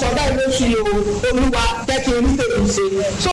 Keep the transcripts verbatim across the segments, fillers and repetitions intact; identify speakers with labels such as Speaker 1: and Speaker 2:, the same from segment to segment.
Speaker 1: nǹkan báyìí ló ṣe o olúwa jẹ́ kí n rí tèmi ṣe.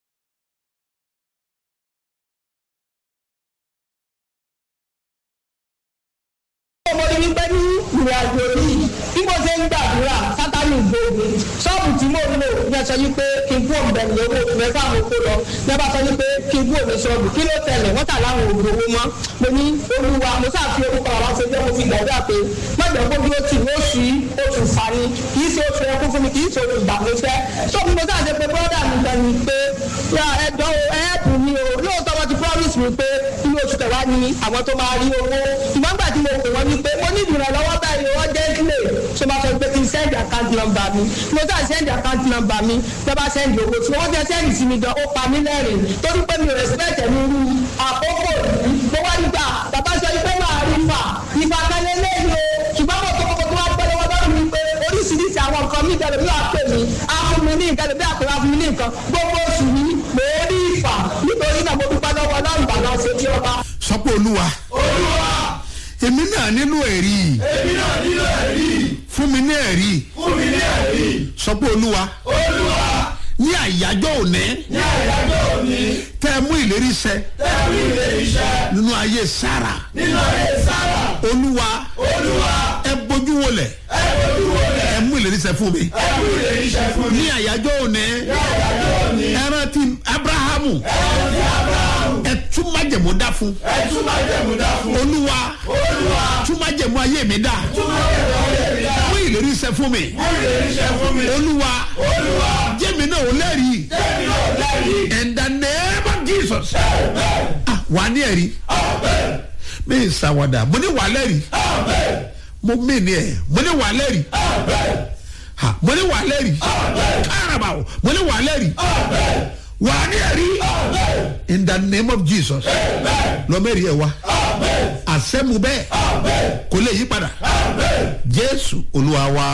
Speaker 1: mo ní wípé ní ìrìnàjò yìí bí mo ṣe ń gbàdúrà sátánì gbòògbé ṣọ́ọ̀bù tí mo lò ní ẹsẹ̀ yìí pé kí n kú òǹbẹ̀ ní owó mẹ́fà mo kó lọ ní ẹ bá sọ wípé kí n kú òǹbẹ̀ ṣọ́ọ̀bù kí ló tẹ̀lé wọ́n tà láwọn òògùn owó mọ́ mo ní olúwa mo sáà fi orúkọ àwọn ṣe jẹ́ mo fi gbàdúrà pé mọ̀jọ̀ gbogbo ó ti oṣù yìí oṣù fani kì í ṣe oṣù ẹkún fún mi kì í ṣe oṣù ìgbàlóṣẹ́ tó mo sáà ṣe pé bọ́dà mi gan ni pé ẹ̀dọ́ ẹ̀ẹ́pù mi o lóòótọ́ wọn ti promise mi pé inú oṣù kẹwàá ni àwọn tó máa rí owó ìmọ̀ nígbà tí mo pè wọ́n ní pé mo ní ìrànlọ́wọ́ báyìí wọ́n jẹ́ sílẹ̀ tó máa sọ pé kí n send account number mi mo sá send account number mi tó bá send owó tí wọ́n fẹ́ send sí mi gan ó pa mí lẹ́rìn torí pé mi ò respect ẹ̀mí irú àkókò yìí mo wá nígbà bàbá sọ pé máa rí fà ìfà kẹlẹ́ lẹ́yìn o ṣùgbọ́n mo tó kọ́kọ́ tó wá pẹ́ lọ́wọ́ lọ́rùn mi pé oríṣiríṣi àwọn nǹkan mi ìdẹ̀rẹ̀ bí wàá pè mí á fún mi ní nǹkan bí àpò á fún mi ní nǹkan gbogbo oṣù yìí mo rí ìfà nítorí náà mo dúpẹ́ lọ́wọ́ lọ́rùn bàbá ṣe tí ọba.
Speaker 2: sọ pé olúwa
Speaker 3: olúwa
Speaker 2: èmi náà nílò ẹ̀rí
Speaker 3: èmi náà nílò ẹ̀rí
Speaker 2: fún mi ní ẹ̀rí
Speaker 3: fún mi ní ẹ̀rí
Speaker 2: sọ pé olúwa
Speaker 3: olúwa
Speaker 2: ní àyájọ́ òní
Speaker 3: ní àyájọ́ òní
Speaker 2: tẹ́ ẹ mú ìlérí ṣẹ
Speaker 3: tẹ́ ẹ mú ìlérí ṣẹ
Speaker 2: nínú ayé sára
Speaker 3: nínú ayé sára
Speaker 2: olúwa
Speaker 3: olúwa
Speaker 2: ẹ bójú wọlẹ̀
Speaker 3: ẹ bójú wọlẹ̀
Speaker 2: ẹ mú ìlérí ṣẹ fún mi
Speaker 3: ẹ mú ìlérí ṣẹ fún mi
Speaker 2: ní àyájọ́ òní
Speaker 3: ní àyájọ́ òní
Speaker 2: ẹ rántí abrahamu
Speaker 3: ẹ rántí abrahamu
Speaker 2: ẹ tún májẹ̀mú dá fún
Speaker 3: ẹ tún májẹ̀mú dá fún
Speaker 2: olúwa
Speaker 3: olúwa
Speaker 2: tún májẹ̀mú ayé mi dá
Speaker 3: tún májẹ̀mú ayé mi dá
Speaker 2: mú ìlérí ṣẹ fún mi
Speaker 3: mú ìlérí ṣẹ fún mi
Speaker 2: olúwa
Speaker 3: olúwa
Speaker 2: jẹ́mi náà ò lẹ́rìí
Speaker 3: jẹ́mi náà lẹ́rìí
Speaker 2: in the name of Jesus
Speaker 3: amen
Speaker 2: ah wà ní ẹ̀rí
Speaker 3: amen
Speaker 2: mi ì sàwádà mo ní wà lẹ́rìí
Speaker 3: amen
Speaker 2: mo mí ni ẹ̀ mo ní wà lẹ́rìí
Speaker 3: amen
Speaker 2: ha mo ní wà lẹ́rìí
Speaker 3: amen
Speaker 2: kárabà o mo ní wà lẹ́rìí
Speaker 3: amen
Speaker 2: wà ní ẹ̀rí
Speaker 3: amen
Speaker 2: in the name of Jesus
Speaker 3: amen
Speaker 2: lọ́mẹ́rì ẹ̀ wá
Speaker 3: amen
Speaker 2: àṣẹ́mu bẹ́ẹ̀
Speaker 3: amen
Speaker 2: kò lè yí padà
Speaker 3: amen
Speaker 2: Jésù Olúwa wa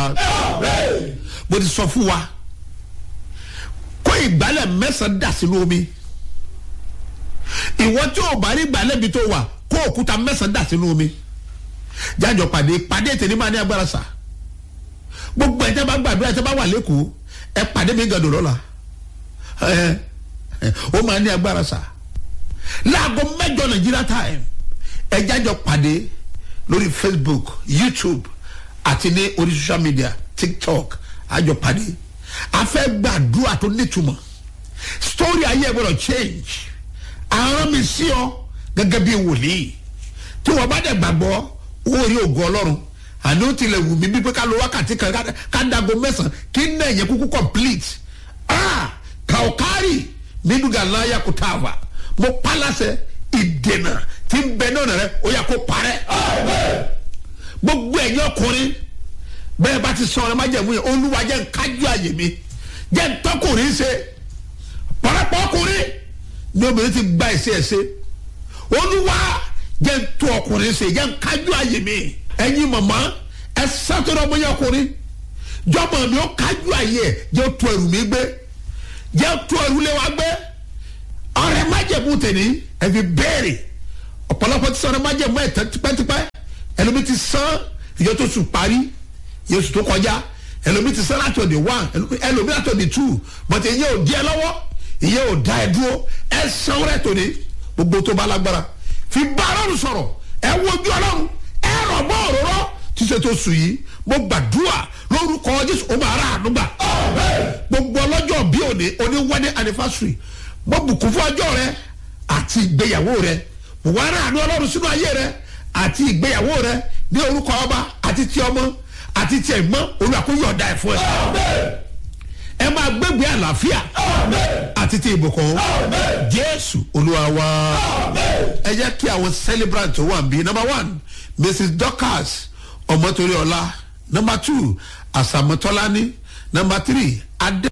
Speaker 3: amen
Speaker 2: mo ti sọ fún wa kó ìgbálẹ̀ mẹ́sàn-án dà sínú omi ìwọ tí ò bá rí ìgbálẹ̀ bí tó wà kó òkúta mẹ́sàn-án dà sínú omi jájọ pàdé pàdé tèmi máa ní agbára sà gbogbo ẹ̀ tẹ́ bá gbàdúrà tẹ́ bá wà lẹ́kọ̀ọ́ ẹ pàdé mi gàdọ̀ lọ́la ẹ ó máa ní agbára sà láago mẹ́jọ Nàìjíríà time ẹ jájọ pàdé lórí Facebook YouTube àti ní orí social media TikTok àjọ pàdé a fẹ́ gbàdúrà tó nítumọ̀ story ayé ẹ gbọ́dọ̀ change àrùn mi sí ọ gẹ́gẹ́ bí wòlíì tí wọ́n bá dẹ̀ gbàgbọ́ owó rí ògo Ọlọ́run àní ó tilẹ̀ wù mí bí pé ká lo wákàtí kan ká dago mẹ́sàn-án kí n náà yẹ kúkú complete ah kàókárì nínú gàláyà kò tá a wà mo pálásẹ ìdènà tí ń bẹ náà rẹ ó yẹ kó parẹ́ gbogbo ẹ̀yin ọkùnrin bẹ́ẹ̀ bá ti sọ ọ̀rẹ́ májẹ̀mú yẹn olúwa jẹ́ nkájú àyè mi jẹ́ ntọ́kùnrin ṣe pọ̀lọpọ̀ ọkùnrin ní obìnrin ti gba ẹ̀ṣẹ̀ ẹ̀ṣẹ̀ olúwa jẹ́ ntọ́ ọkùnrin ṣe jẹ́ nkájú àyè mi ẹ̀yin màmá ẹ sátọ́rọ̀ ọmọ yẹn ọkùnrin jọmọ mi ó kájú àyè ẹ̀ jẹ́ tó ẹrù mi gbé jẹ́ tó ẹrù lé wa gbé ọ̀rẹ́ májẹ̀mú tẹ̀lé ẹ fi béèrè ọ̀pọ̀lọpọ̀ ti sọ ọ̀rẹ́ májẹ̀mú ẹ̀ tipẹ́tipẹ́ ẹlòmí ti sán ìjọ tó sùn parí yéésù tó kọjá ẹlòmí ti sán láti ọ̀dẹ̀ one ẹlòmí láti ọ̀dẹ̀ two but ìyẹn ò di ẹ lọ́wọ́ ìyẹn ò da ẹ dúró ẹ san rẹ tòní gbogbo tó bá lágbára fi bá ọlọ́run sọ̀rọ̀ ẹ wojú ọlọ́run ẹ rọ̀ mọ́ òróró tíṣe tó sùn yìí mo gbàdúrà lórúkọ Jésù ó máa rà ànúgbà gbogbo ọlọ́jọ́ bí òní oní wedding anniversary mo bùkún fún ọjọ́ rẹ àti ìgbéyàwó rẹ mo wá rà ànú ọlọ́run sínú ayé rẹ àti ìgbéyàwó rẹ ní orúkọ ọba àti ti ọmọ àti ti ẹ̀gbọ́n olùwàkóyè ọ̀dà ẹ̀fọ́ ẹ̀ ẹ máa gbégbé àlàáfíà àti ti ìbùkún Jésù Olúwa wa ẹ jẹ́ kí àwọn celebrant tó wà ń bí number one Missus Dorcas Ọmọtòríọlá number two Àsàmọ́tọ́lání number three Adé.